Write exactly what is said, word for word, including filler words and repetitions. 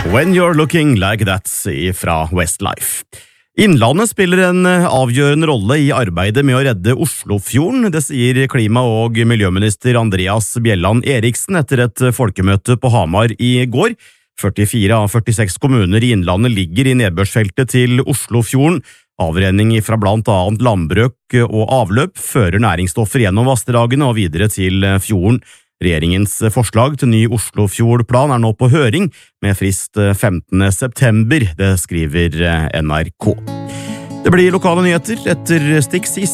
When You're Looking Like That fra Westlife. Innlandet spiller en avgjørende rolle i arbeidet med å redde Oslofjorden, det sier klima- og miljøminister Andreas Bjelland Eriksen etter et folkemøte på Hamar i går. førtifire av førtiseks kommuner i Innlandet ligger i nedbørsfeltet til Oslofjorden. Avrenning fra blant annet landbruk og avløp fører næringsstoffer gjennom vassdragene og videre til fjorden. Regjeringens forslag til ny Oslofjordplan er nå på høring, med frist femtende september, det skriver N R K. Det blir lokale nyheter etter Stix